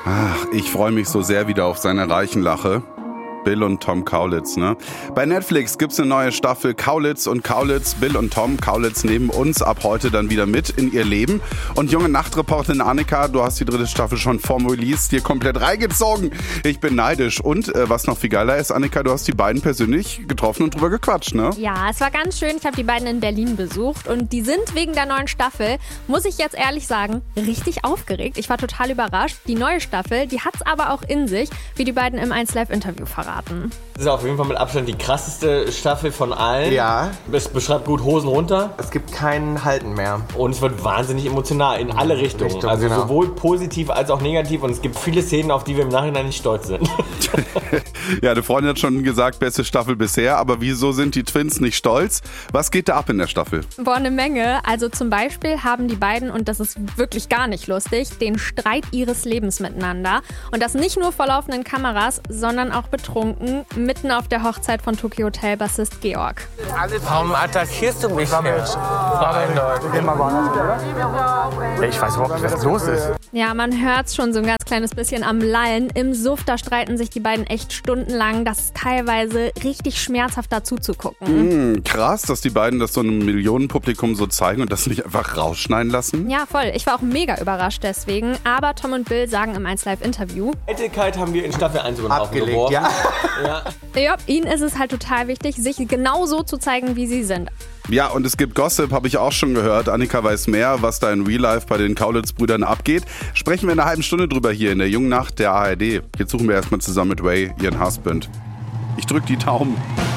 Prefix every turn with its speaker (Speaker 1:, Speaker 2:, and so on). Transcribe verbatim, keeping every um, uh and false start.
Speaker 1: Ach, ich freue mich so sehr wieder auf seine Reichenlache. Bill und Tom Kaulitz, ne? Bei Netflix gibt's eine neue Staffel Kaulitz und Kaulitz. Bill und Tom Kaulitz nehmen uns ab heute dann wieder mit in ihr Leben. Und junge Nachtreporterin Annika, du hast die dritte Staffel schon vorm Release dir komplett reingezogen. Ich bin neidisch. Und äh, was noch viel geiler ist, Annika, du hast die beiden persönlich getroffen und drüber gequatscht, ne?
Speaker 2: Ja, es war ganz schön. Ich habe die beiden in Berlin besucht und die sind wegen der neuen Staffel, muss ich jetzt ehrlich sagen, richtig aufgeregt. Ich war total überrascht. Die neue Staffel, die hat's aber auch in sich, wie die beiden im eins Live-Interview verraten.
Speaker 3: Das ist auf jeden Fall mit Abstand die krasseste Staffel von allen.
Speaker 4: Ja.
Speaker 3: Es beschreibt gut Hosen runter.
Speaker 4: Es gibt kein Halten mehr.
Speaker 3: Und es wird wahnsinnig emotional in alle Richtungen.
Speaker 4: Richtung,
Speaker 3: also
Speaker 4: genau.
Speaker 3: sowohl positiv als auch negativ. Und es gibt viele Szenen, auf die wir im Nachhinein nicht stolz sind.
Speaker 1: Ja, eine Freundin hat schon gesagt, beste Staffel bisher. Aber wieso sind die Twins nicht stolz? Was geht da ab in der Staffel?
Speaker 2: Boah, eine Menge. Also zum Beispiel haben die beiden, und das ist wirklich gar nicht lustig, den Streit ihres Lebens miteinander. Und das nicht nur vor laufenden Kameras, sondern auch betrunken, mitten auf der Hochzeit von Tokyo Hotel Bassist Georg.
Speaker 5: Warum attackierst du mich jetzt? Ich weiß überhaupt nicht, was los ist.
Speaker 2: Ja, man hört's schon so ein ganz kleines bisschen am Lallen. Im Suff, da streiten sich die beiden echt stundenlang. Das ist teilweise richtig schmerzhaft dazu zu gucken.
Speaker 1: Mm, krass, dass die beiden das so einem Millionenpublikum so zeigen und das nicht einfach rausschneiden lassen.
Speaker 2: Ja, voll. Ich war auch mega überrascht deswegen. Aber Tom und Bill sagen im eins Live-Interview:
Speaker 3: Eitelkeit haben wir in Staffel eins über den Haufen
Speaker 4: Abgelegt,
Speaker 3: geworfen.
Speaker 4: ja.
Speaker 3: Ja.
Speaker 2: Ja, ihnen ist es halt total wichtig, sich genau so zu zeigen, wie sie sind.
Speaker 1: Ja, und es gibt Gossip, habe ich auch schon gehört. Annika weiß mehr, was da in Real Life bei den Kaulitz-Brüdern abgeht. Sprechen wir in einer halben Stunde drüber hier in der Jungen Nacht der A R D. Jetzt suchen wir erstmal zusammen mit Ray ihren Husband. Ich drück die Daumen.